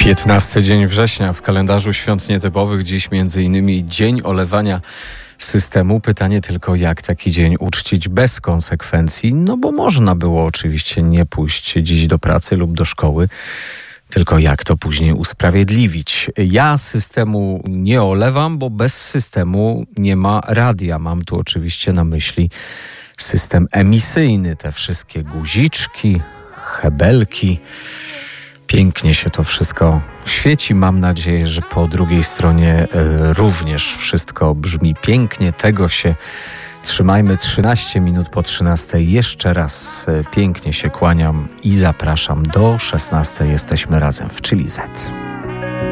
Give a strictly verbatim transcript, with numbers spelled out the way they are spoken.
piętnasty dzień września w kalendarzu świąt nietypowych. Dziś między innymi dzień olewania systemu. Pytanie tylko, jak taki dzień uczcić bez konsekwencji? No bo można było oczywiście nie pójść dziś do pracy lub do szkoły. Tylko jak to później usprawiedliwić? Ja systemu nie olewam, bo bez systemu nie ma radia. Mam tu oczywiście na myśli system emisyjny. Te wszystkie guziczki, hebelki. Pięknie się to wszystko świeci. Mam nadzieję, że po drugiej stronie y, również wszystko brzmi pięknie. Tego się trzymajmy. trzynaście minut po trzynastej. Jeszcze raz y, pięknie się kłaniam i zapraszam do szesnastej. Jesteśmy razem w Chili Z.